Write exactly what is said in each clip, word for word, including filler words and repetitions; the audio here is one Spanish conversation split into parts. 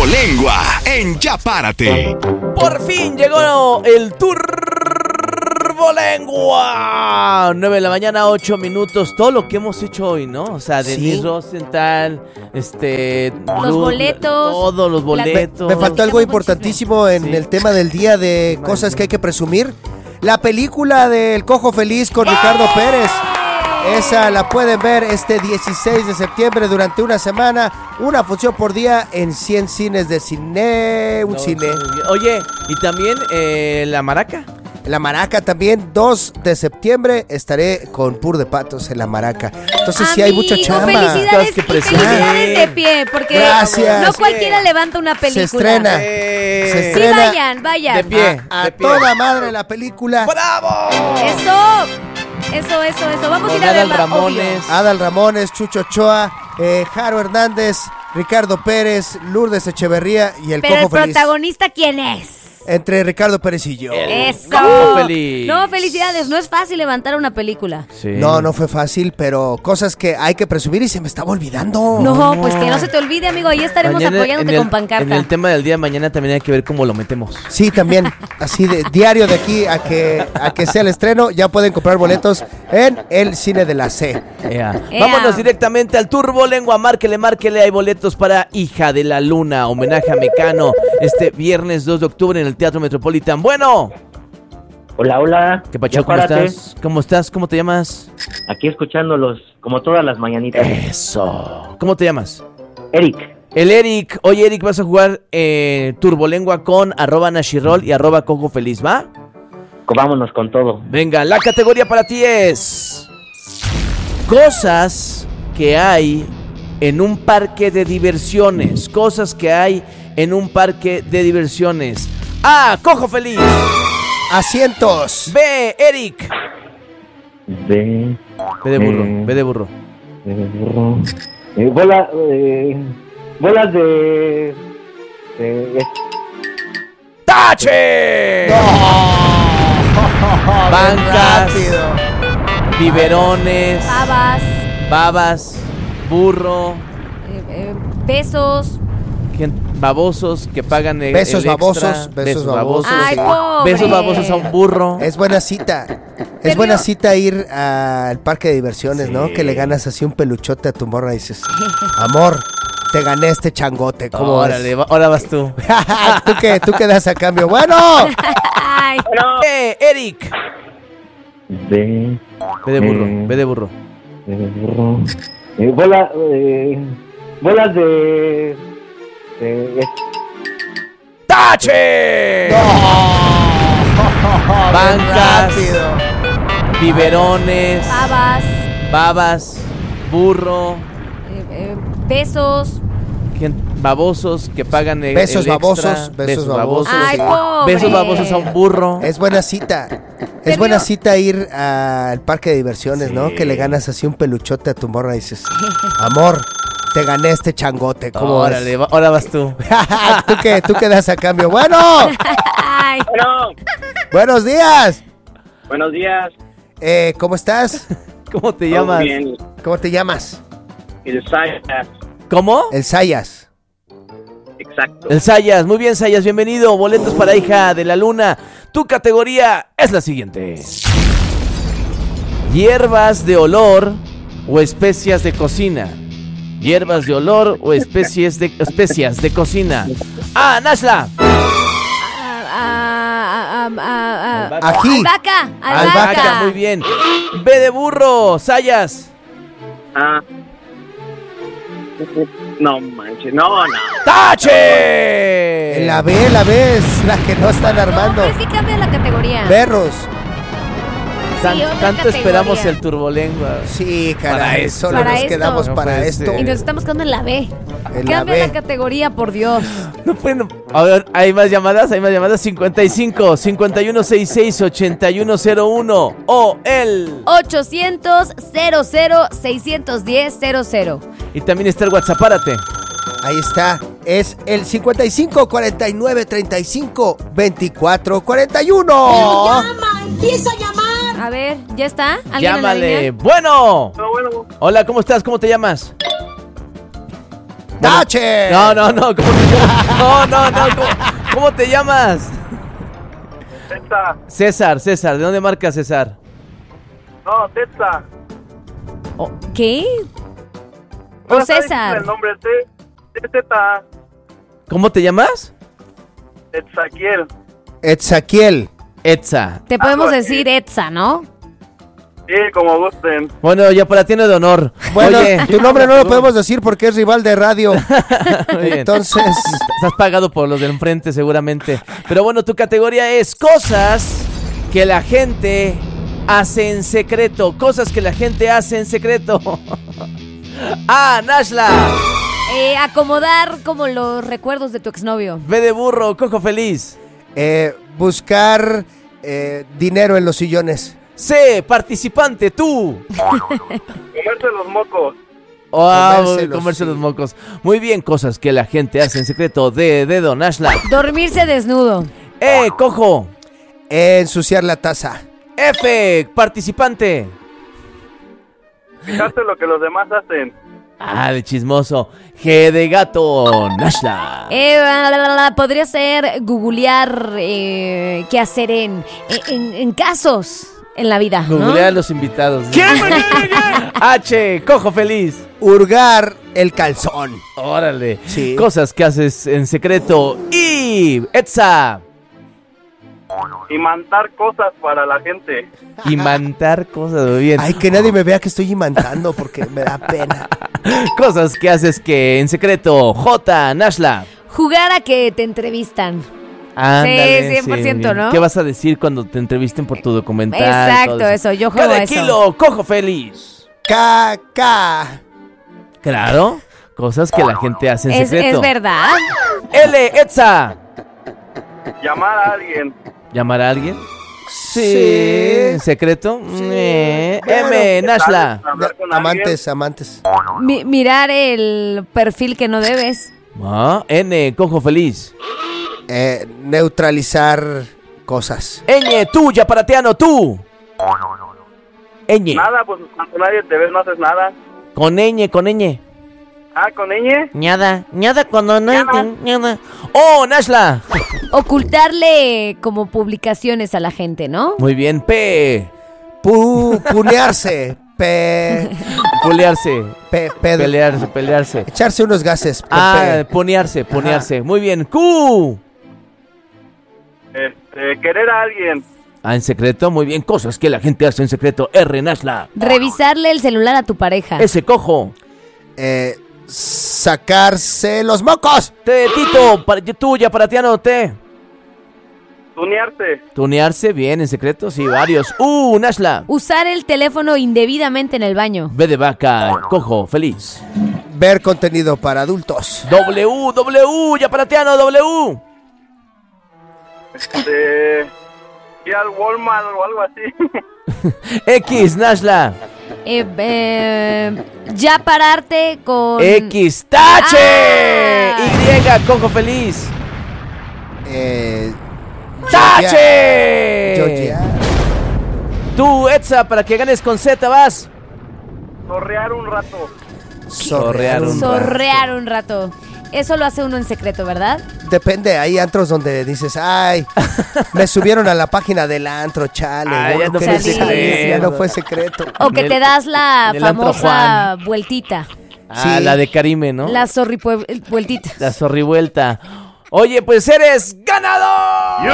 Turbolengua en Ya Párate. Por fin llegó el Turbolengua. nueve de la mañana, ocho minutos. Todo lo que hemos hecho hoy, ¿no? O sea, Denise Sí. Rosenthal, este... Los Luz, boletos. Todos los boletos. Me faltó algo Echamos importantísimo en Sí. el tema del día de cosas que hay que presumir. La película del Cojo Feliz con Ricardo Pérez. Esa la pueden ver este dieciséis de septiembre durante una semana. Una función por día en cien cines de cine. Un No, cine. muy bien. Oye, y también eh, La Maraca. La Maraca también, dos de septiembre estaré con Pur de Patos en La Maraca. Entonces sí hay mucha Amigo, chamba. Felicidades, Que y presumir. felicidades de pie, porque Gracias. no cualquiera levanta una película. Se estrena. Eh, Se Sí, estrena. vayan, vayan. De pie. A de pie. toda madre la película. ¡Bravo! Eso, eso, eso, eso. Vamos a ir Con a Adal verla, Ramones. Adal Ramones, Chucho Ochoa, eh, Jaro Hernández, Ricardo Pérez, Lourdes Echeverría y el obvio. Pero el Cojo Feliz. protagonista, ¿quién es? Entre Ricardo Pérez y yo. Eso. Cojo Feliz. No, felicidades. No es fácil levantar una película. Sí. No, no fue fácil, pero cosas que hay que presumir y se me estaba olvidando. No, pues que no se te olvide, amigo. Ahí estaremos Mañana, apoyándote en el- con pancarta. En el tema del día de mañana también hay que ver cómo lo metemos. Sí, también, así de diario de aquí a que, a que sea el estreno, ya pueden comprar boletos en el cine de la C. Ea. Ea. Vámonos directamente al Turbolengua. Márquele, márquele. Hay boletos para Hija de la Luna, homenaje a Mecano, este viernes dos de octubre en el Teatro Metropolitan. Bueno, Hola, hola. ¿qué pacho? Ya ¿Cómo párate. estás? ¿Cómo estás? ¿Cómo te llamas? Aquí escuchándolos, como todas las mañanitas. Eso. ¿Cómo te llamas? Eric, El Eric. Oye, Eric, vas a jugar eh, Turbolengua con arroba Nashirol y arroba Cojo Feliz, ¿va? vámonos con todo. Venga, la categoría para ti es cosas que hay en un parque de diversiones. Cosas que hay en un parque de diversiones. A, Cojo Feliz. Asientos. B, Eric. De, B de burro, Eh. B de burro. de burro. Eh, bola, eh, bolas de, de- es- ¡Tache! Bancas, Rápido. biberones, Babas, babas, burro, eh, eh, besos. gen- babosos que pagan el, Besos el extra. babosos, besos babosos. Ay, sí. pobre. Besos babosos a un burro. Es buena cita. Es Pero- buena cita ir al parque de diversiones, Sí. ¿no? Que le ganas así un peluchote a tu morra y dices, amor, te gané este changote. ¿Cómo Órale, ves? va- ahora vas tú. ¿Tú qué, ¿Tú qué das a cambio? Bueno, Ay, Eh, Eric. de, B de burro, Eh. B de burro. de burro. Eh, bola, eh, bolas de, de- es- ¡Tache! Bancas, rápido. biberones, babas, babas, burro, eh, eh, besos. gen- babosos que pagan el, Besos el extra. babosos, besos babosos. Ay, sí. pobre. Besos babosos a un burro. Es buena cita. Es Pero- buena cita ir al parque de diversiones, Sí. ¿no? Que le ganas así un peluchote a tu morra y dices, amor, te gané este changote. ¿Cómo Órale, ves? va- ahora vas tú. ¿Tú qué, ¿Tú qué das a cambio? Bueno, Ay, Bueno, buenos días. buenos días. Eh, ¿Cómo estás? ¿Cómo te Todo llamas? bien. ¿Cómo te llamas? El Sayas, ¿Cómo? El Sayas. exacto. El Sayas. Muy bien, Sayas, bienvenido. Boletos para Hija de la Luna. Tu categoría es la siguiente: hierbas de olor o especias de cocina. Hierbas de olor o especies de especias de cocina. Ah, Nashla. ah, ah, ah, ah, ah, Ají. Albahaca, Albahaca, albahaca. Muy bien. B de burro, Sayas. Ah. No manches, no, no. ¡Tache! En la B, la B es la que no están No, armando. pero es que cambia la categoría. Berros. Tan- Sí, otra tanto categoría. esperamos el Turbolengua. Sí, Para caray. esto. Solo Para nos esto. quedamos No para puede esto. ser. Y nos estamos quedando en la B. En la Cambia B. la categoría, por Dios. No pueden. A ver, hay más llamadas, hay más llamadas. cincuenta y cinco, cincuenta y uno sesenta y seis, ochenta y uno cero uno o el. ochocientos, cero cero, seiscientos diez, cero cero. Y también está el WhatsApp, párate. Ahí está. Es el cincuenta y cinco, cuarenta y nueve, treinta y cinco, veinticuatro, cuarenta y uno. A ver, ¿ya está? ¿Alguien en la Llámale. línea? Bueno. Pero bueno, Hola, ¿cómo estás? ¿Cómo te llamas? ¡Tache! No, no, no. ¿Cómo te llamas? No, no, no. ¿Cómo, cómo te llamas? Tetza. César, César. ¿De dónde marcas, César? No, Tetza. ¿Qué? No O está difícil César. el nombre T. Tetza. ¿Cómo te llamas? Tetzaquiel. Etzaquiel. Etza. Te podemos Algo así. decir Etza, ¿no? Sí, como gusten. Bueno, ya para ti no de honor. Bueno, Oye, tu nombre no lo podemos decir porque es rival de radio. muy bien. Entonces, Estás pagado por los del enfrente seguramente. Pero bueno, tu categoría es cosas que la gente hace en secreto. Cosas que la gente hace en secreto. Ah, Nashla. Eh, acomodar como los recuerdos de tu exnovio. B de burro, cojo feliz. eh, buscar eh, dinero en los sillones. C, participante, tú. Comerse los mocos. Oh, Comérselos, comerse sí. los mocos. Muy bien, cosas que la gente hace en secreto. D, dedo, Nashla. Dormirse desnudo. E, cojo. Eh, ensuciar la taza. F, participante. Fijarse lo que los demás hacen. Ah, de chismoso. G de gato, Nashla. Eh, la, la, la, la, podría ser googlear eh, qué hacer en, en, en casos en la vida, ¿no? Googlea a los invitados. ¿Qué? H, cojo feliz. Hurgar el calzón. Órale. Sí. Cosas que haces en secreto. Y, Etza. Y mandar cosas para la gente. Imantar cosas, muy bien. Ay, que nadie me vea que estoy imantando porque me da pena. Cosas que haces que en secreto. J, Nashla. Jugar a que te entrevistan. Ándale, cien por ciento, bien. ¿no? ¿Qué vas a decir cuando te entrevisten por tu documental? Exacto, Todo eso, yo juego Cada a eso. kilo, cojo feliz. Caca. Claro, cosas que la gente hace en Es, secreto. es verdad. L, Etza. Llamar a alguien. ¿Llamar a alguien? Sí. ¿En secreto? Sí, Eh, claro. M, Nashla. Hablar con Amantes, amantes. Mi- mirar el perfil que no debes. Ah, N, cojo feliz. Eh, neutralizar cosas. Ñ, tú, yaparateano, tú. Ñ. alguien. Nada, pues cuando nadie te ve no haces nada. Con ñ, con ñ. Ah, con ñ. Ñada, ñada cuando no hay... Ñada. ñada. ¡Oh, Nashla! Ocultarle como publicaciones a la gente, ¿no? Muy bien, P. Pu, punearse. Pe, Pulearse. pe, pe- Pelearse, pelearse. echarse unos gases. con Ah, pe. ponearse, ponearse. Muy bien, Q. Este, querer a alguien. Ah, en secreto, muy bien. Cosas que la gente hace en secreto. R, Nashla. Revisarle el celular a tu pareja. S, cojo. Eh, sacarse los mocos. T, Tito. Para, tú, yaparateano, T. Tunearse. Tunearse, bien, en secreto, sí, varios. Uh, Nashla. Usar el teléfono indebidamente en el baño. B de vaca, cojo, feliz. Ver contenido para adultos. W, W, yaparateano, W. Este, ir al Walmart o algo así. X, Nashla. Eh, eh, ya pararte con... X, tache. Ah. Y, cojo, feliz. Eh, ¡Tache! Georgia. Tú, Etza, para que ganes con Z, vas. Sorrear un rato. Sorrear un Sorrear un rato. Eso lo hace uno en secreto, ¿verdad? Depende, hay antros donde dices, ay, me subieron a la página del antro, chale. Ay, ya bueno, no ¿qué fue dices? secreto. Ya no fue secreto. O que En te el- das la en el antro famosa vueltita. Ah, Sí. la de Karime, ¿no? La zorrivueltita. La zorrivuelta. Oye, pues eres ganador.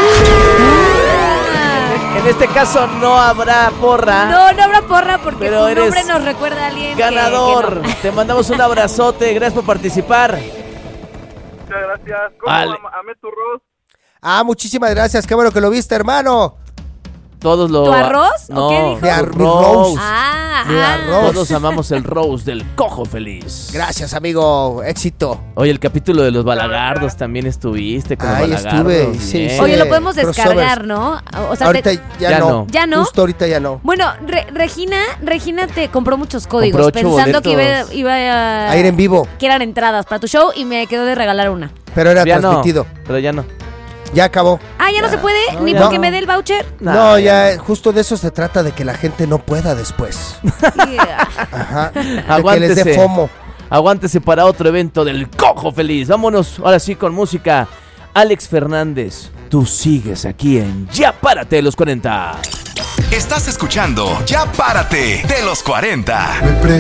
En este caso no habrá porra. No, no habrá porra porque Pero tu eres nombre nos recuerda a alguien que- Ganador. que no. Te mandamos un abrazote. Gracias por participar. Muchas gracias. ¿Cómo Vale. am- amé tu rostro? Ah, muchísimas gracias, qué bueno que lo viste, hermano. Todos lo... ¿Tu arroz? ¿O No, qué dijo? De ar- tu mi roast. roast. Ah, Mi ah. arroz. Todos amamos el Rose del Cojo Feliz. Gracias, amigo, éxito. Oye, el capítulo de los balagardos también estuviste con Ay, los balagardos. estuve, sí, bien. sí. Oye, lo podemos Crossovers. descargar, ¿no? O sea, Ahorita te- ya, Ya no. no. ¿Ya no? Justo ahorita ya no. Bueno, Re- Regina, Regina te compró muchos códigos Compró ocho pensando que iba, boletos. iba a, A ir en vivo, que eran entradas para tu show y me quedó de regalar una. pero era Ya no, transmitido. pero ya no. Ya acabó. Ah, ya no se puede, no, ni ya porque no. me dé el voucher. Nah, no, ya, justo de eso se trata, de que la gente no pueda después. Yeah. Ajá. De que les Aguántese. dé FOMO. Aguántese para otro evento del Cojo Feliz. Vámonos ahora sí con música. Alex Fernández, tú sigues aquí en Ya Párate de los cuarenta. Estás escuchando Ya Párate de los cuarenta.